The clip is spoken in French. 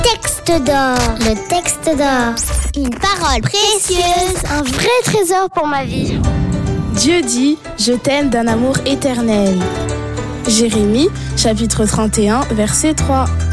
Texte d'or. Le texte d'or. Une parole précieuse, un vrai trésor pour ma vie. Dieu dit, je t'aime d'un amour éternel. Jérémie, chapitre 31, verset 3.